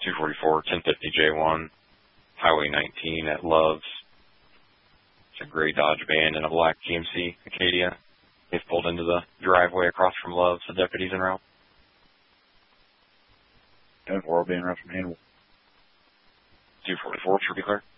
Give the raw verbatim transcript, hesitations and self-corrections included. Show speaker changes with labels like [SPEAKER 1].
[SPEAKER 1] two forty-four, ten fifty J one, Highway nineteen at Love's. It's a gray Dodge van and a black G M C Acadia. They've pulled into the driveway across from Love's. The deputy's en route.
[SPEAKER 2] ten four will be en route from Hannibal.
[SPEAKER 1] two forty-four, should be clear.